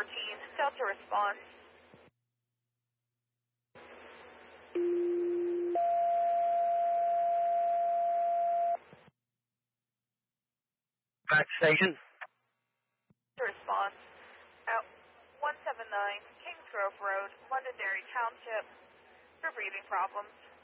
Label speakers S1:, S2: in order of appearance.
S1: Delta response.
S2: Back station.
S1: Response. 179 Kings Grove Road, Londonderry Township, for breathing problems.